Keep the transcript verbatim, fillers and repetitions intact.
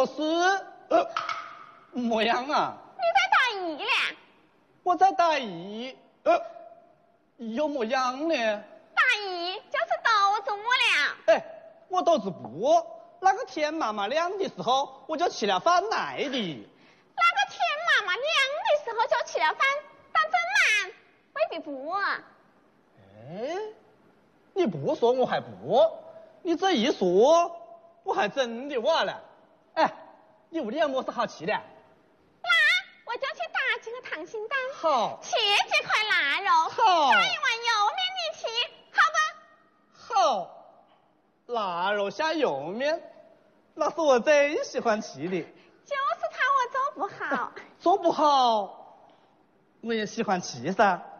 么事？呃，么样啊？ 你在大姨了？ 我在大姨。呃，有么样呢？ 大姨就是肚子饿了。 哎，我肚子不饿。那个天妈妈亮的时候，我就吃了饭来的。 那个天妈妈亮的时候就吃了饭，但真难，未必不饿。 哎，你不说我还不饿，你这一说，我还真的饿了。哎，你屋里有么事好吃的？ 那我就去打几个溏心蛋， 好， 切几块腊肉， 好， 加一碗油面你吃，好不？ 好，腊肉下油面，那是我最喜欢吃的。 就是怕我做不好。 做不好，我也喜欢吃噻。